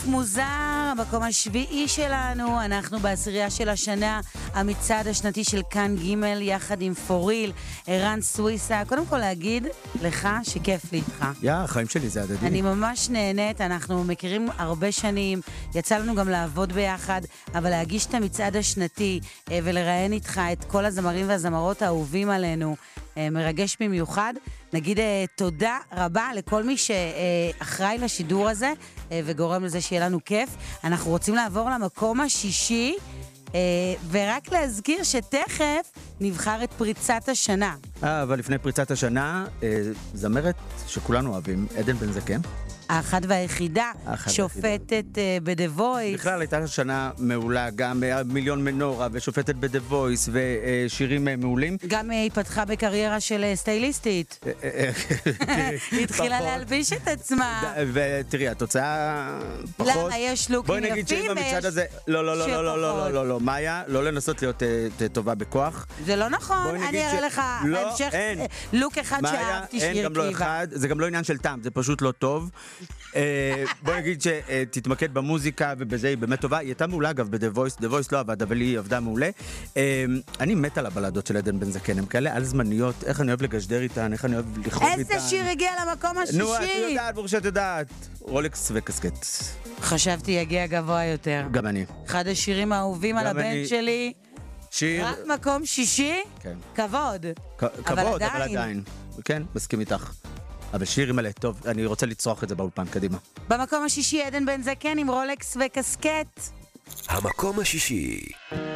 כיף מוזר, המקום השביעי שלנו, אנחנו בעשירייה של השנה, המצעד השנתי של כאן ג' יחד עם פוריל, ערן סוויסה. קודם כל להגיד לך שכיף לי איתך. החיים שלי זה הדדי. אני ממש נהנית, אנחנו מכירים הרבה שנים, יצא לנו גם לעבוד ביחד, אבל להגיש את המצעד השנתי ולראיין איתך את כל הזמרים והזמרות האהובים עלינו, מרגש במיוחד. נגיד תודה רבה לכל מי שאחראי לשידור הזה וגורם לזה שיהיה לנו כיף. אנחנו רוצים לעבור למקום השישי, ורק להזכיר שתכף נבחר את פריצת השנה. אבל לפני פריצת השנה, זמרת שכולנו אוהבים, עדן בן זקן. האחת והיחידה, שופטת ב-The Voice. בכלל הייתה שנה מעולה, גם מיליון מנורה ושופטת ב-The Voice ושירים מעולים. גם היא פתחה בקריירה של סטייליסטית. היא התחילה להלביש את עצמה. ותראי, התוצאה פחות. למה יש לוקים יפים? בואי נגיד שאם המצעד הזה... לא, מאיה, לא לנסות להיות טובה בכוח. זה לא נכון, אני אראה לך בהמשך לוק אחד שאהבתי שהיא הרכיבה. זה גם לא עניין של טעם, זה פשוט לא טוב. בוא נגיד שתתמקד במוזיקה ובזה היא באמת טובה. היא הייתה מעולה אגב ב-The Voice, The Voice לא עבד אבל היא עבדה מעולה. אני מת על הבלדות של עדן בן זקן, הם כאלה על זמניות, איך אני אוהב לגשדר איתן, איך אני אוהב לכתוב איתן. איזה שיר הגיע למקום השישי? נו, את יודעת, ברור שאת יודעת, רולקס וקסקט. חשבתי יגיע גבוה יותר. גם אני. אחד השירים האהובים על הבן שלי. שיר... רק מקום שישי? כן. כבוד. כבוד, אבל עדיין. כן, מסכים איתך. אבל שיר מלא, טוב, אני רוצה לצרוך את זה באולפן, קדימה. במקום השישי עדן בן זקן עם רולקס וקסקט. המקום השישי.